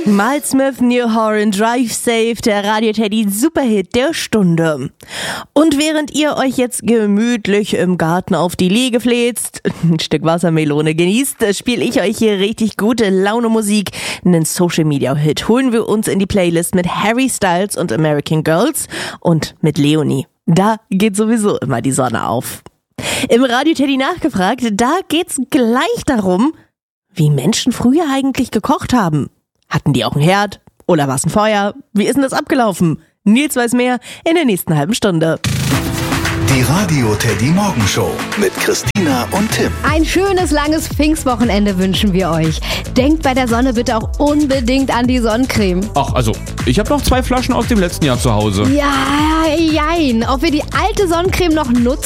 Miles Smith, New Horn, Drive Safe, der Radio Teddy Superhit der Stunde. Und während ihr euch jetzt gemütlich im Garten auf die Liege fläzt, ein Stück Wassermelone genießt, spiele ich euch hier richtig gute Laune Musik. Einen Social Media Hit holen wir uns in die Playlist mit Harry Styles und American Girls und mit Leonie. Da geht sowieso immer die Sonne auf. Im Radio Teddy nachgefragt, da geht's gleich darum, wie Menschen früher eigentlich gekocht haben. Hatten die auch einen Herd? Oder war es ein Feuer? Wie ist denn das abgelaufen? Nils weiß mehr in der nächsten halben Stunde. Die Radio Teddy Morgenshow mit Christina und Tim. Ein schönes, langes Pfingstwochenende wünschen wir euch. Denkt bei der Sonne bitte auch unbedingt an die Sonnencreme. Ach, also, ich habe noch 2 Flaschen aus dem letzten Jahr zu Hause. Ja, jein. Ob wir die alte Sonnencreme noch nutzen